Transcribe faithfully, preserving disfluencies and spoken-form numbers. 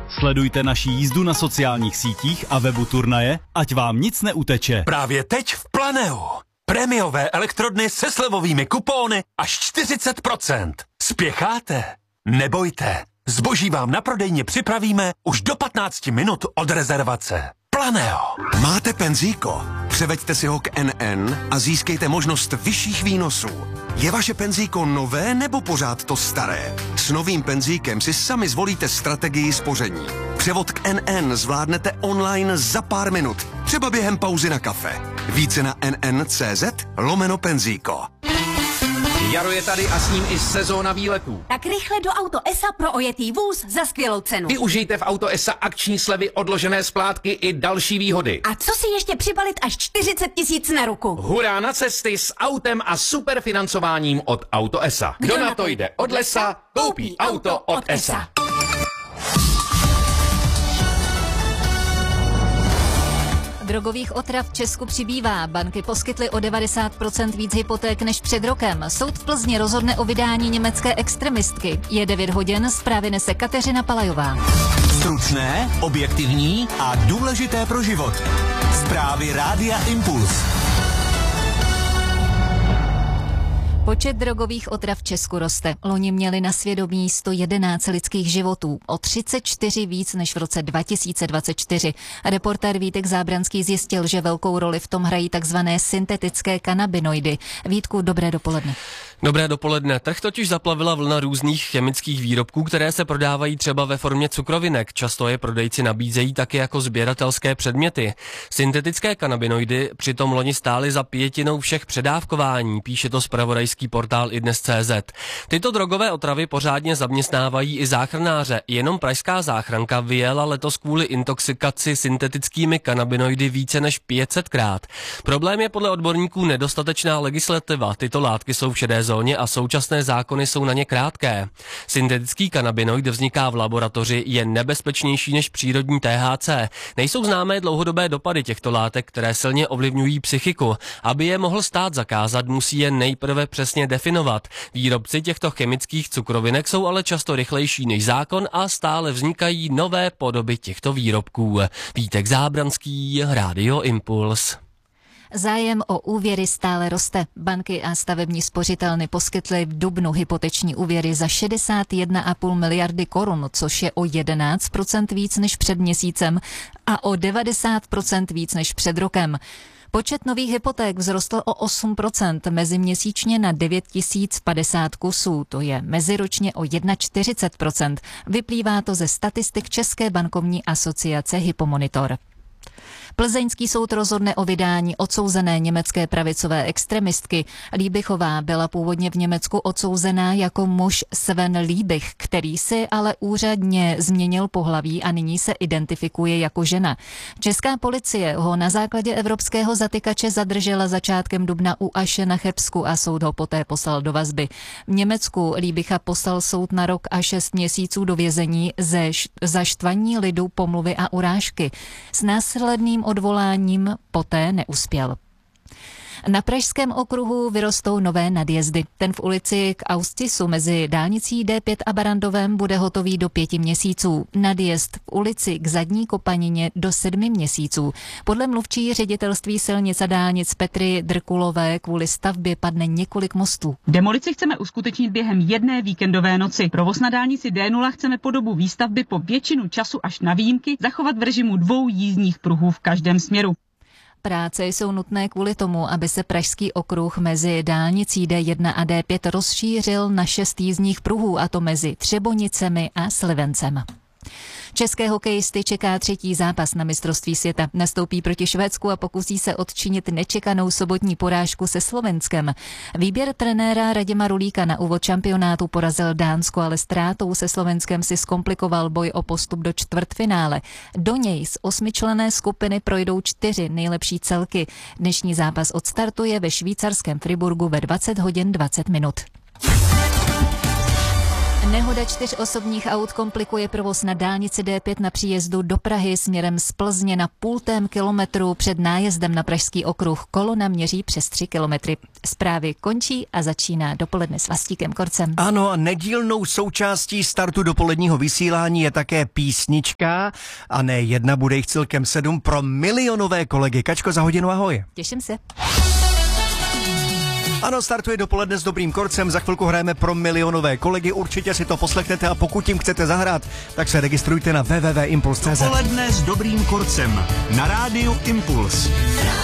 Sledujte naši jízdu na sociálních sítích a webu turnaje, ať vám nic neuteče. Právě teď v Planeu. Prémiové elektrodny se slevovými kupóny až čtyřicet procent. Spěcháte? Nebojte. Zboží vám na prodejně připravíme už do patnácti minut od rezervace. Planeo. Máte penzíko? Převeďte si ho k N N a získejte možnost vyšších výnosů. Je vaše penzíko nové nebo pořád to staré? S novým penzíkem si sami zvolíte strategii spoření. Převod k N N zvládnete online za pár minut, třeba během pauzy na kafe. Více na N N tečka cé zet lomeno penzíko. Jaro je tady a s ním i sezóna výletů. Tak rychle do Auto E S A pro ojetý vůz za skvělou cenu. Využijte v Auto E S A akční slevy, odložené splátky i další výhody. A co si ještě přibalit až čtyřicet tisíc na ruku? Hurá na cesty s autem a superfinancováním od Auto E S A. Kdo, Kdo na to jde od lesa, koupí auto od E S A. Drogových otrav v Česku přibývá. Banky poskytly o devadesát procent víc hypoték než před rokem. Soud v Plzni rozhodne o vydání německé extremistky. Je devět hodin, zprávy nese Kateřina Palajová. Stručné, objektivní a důležité pro život. Zprávy Rádia Impuls. Počet drogových otrav v Česku roste. Loni měli na svědomí sto jedenáct lidských životů, o třicet čtyři víc než v roce dva tisíce dvacet čtyři. Reportér Vítek Zábranský zjistil, že velkou roli v tom hrají takzvané syntetické kanabinoidy. Vítku, dobré dopoledne. Dobré dopoledne. Trh totiž zaplavila vlna různých chemických výrobků, které se prodávají třeba ve formě cukrovinek. Často je prodejci nabízejí taky jako sběratelské předměty. Syntetické kanabinoidy přitom loni stály za pětinou všech předávkování, píše to zpravodajský portál idnes tečka cé zet. Tyto drogové otravy pořádně zaměstnávají i záchranáře. Jenom pražská záchranka vyjela letos kvůli intoxikaci syntetickými kanabinoidy více než pět set krát. Problém je podle odborníků nedostatečná legislativa. Tyto látky jsou v šedé zóně a současné zákony jsou na ně krátké. Syntetický kanabinoid vzniká v laboratoři, je nebezpečnější než přírodní T H C. Nejsou známé dlouhodobé dopady těchto látek, které silně ovlivňují psychiku. Aby je mohl stát zakázat, musí je nejprve přesně definovat. Výrobci těchto chemických cukrovinek jsou ale často rychlejší než zákon a stále vznikají nové podoby těchto výrobků. Vítek Zábranský, Rádio Impuls. Zájem o úvěry stále roste. Banky a stavební spořitelny poskytly v dubnu hypoteční úvěry za šedesát jedna celá pět miliardy korun, což je o jedenáct procent víc než před měsícem a o devadesát procent víc než před rokem. Počet nových hypoték vzrostl o osm procent, meziměsíčně na devět tisíc padesát kusů, to je meziročně o čtyřicet jedna procent. Vyplývá to ze statistik České bankovní asociace Hypomonitor. Plzeňský soud rozhodne o vydání odsouzené německé pravicové extremistky. Liebichová byla původně v Německu odsouzená jako muž Sven Liebich, který si ale úřadně změnil pohlaví a nyní se identifikuje jako žena. Česká policie ho na základě evropského zatykače zadržela začátkem dubna u Aše na Chebsku a soud ho poté poslal do vazby. V Německu Liebicha poslal soud na rok a šest měsíců do vězení ze za štvaní lidu, pomluvy a urážky. S následným odvoláním poté neuspěl. Na pražském okruhu vyrostou nové nadjezdy. Ten v ulici k Austisu mezi dálnicí D pět a Barandovem bude hotový do pěti měsíců. Nadjezd v ulici k Zadní Kopanině do sedmi měsíců. Podle mluvčí ředitelství silnic a dálnic Petry Drkulové kvůli stavbě padne několik mostů. Demolici chceme uskutečnit během jedné víkendové noci. Provoz na dálnici D nula chceme po dobu výstavby po většinu času až na výjimky zachovat v režimu dvou jízdních pruhů v každém směru. Práce jsou nutné kvůli tomu, aby se pražský okruh mezi dálnicí D jedna a D pět rozšířil na šest jízdních pruhů, a to mezi Třebonicemi a Slivencem. České hokejisty čeká třetí zápas na mistrovství světa. Nastoupí proti Švédsku a pokusí se odčinit nečekanou sobotní porážku se Slovenskem. Výběr trenéra Radima Rulíka na úvod šampionátu porazil Dánsko, ale ztrátou se Slovenskem si zkomplikoval boj o postup do čtvrtfinále. Do něj z osmičlenné skupiny projdou čtyři nejlepší celky. Dnešní zápas odstartuje ve švýcarském Friburgu ve dvacet hodin dvacet minut. Nehoda čtyř osobních aut komplikuje provoz na dálnici D pět na příjezdu do Prahy směrem z Plzně na půltém kilometru před nájezdem na Pražský okruh. Kolona měří přes tři kilometry. Zprávy končí a začíná dopoledne s Vlastíkem Korcem. Ano, nedílnou součástí startu dopoledního vysílání je také písnička a ne jedna, bude jich celkem sedm pro milionové kolegy. Kačko, za hodinu ahoj. Těším se. Ano, startuje dopoledne s Dobrým Korcem, za chvilku hrajeme pro milionové kolegy, určitě si to poslechnete a pokud tím chcete zahrát, tak se registrujte na w w w tečka impuls tečka c z. Dopoledne s Dobrým Korcem na rádiu Impuls.